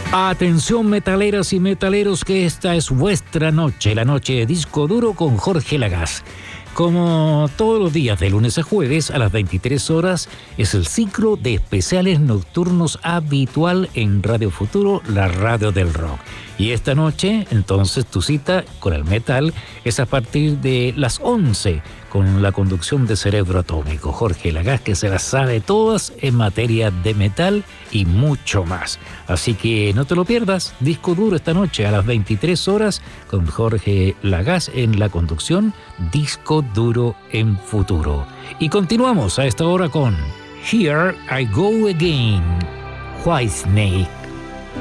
Atención metaleras y metaleros, que esta es vuestra noche, la noche de disco duro con Jorge Lagaz. Como todos los días de lunes a jueves a las 23 horas es el ciclo de especiales nocturnos habitual en Radio Futuro, la radio del rock. Y esta noche, entonces, tu cita con el metal es a partir de las 11 con la conducción de Cerebro Atómico. Jorge Lagaz, que se las sabe todas en materia de metal y mucho más. Así que no te lo pierdas, disco duro esta noche a las 23 horas con Jorge Lagaz en la conducción, disco duro en futuro. Y continuamos a esta hora con Here I Go Again, Whitesnake.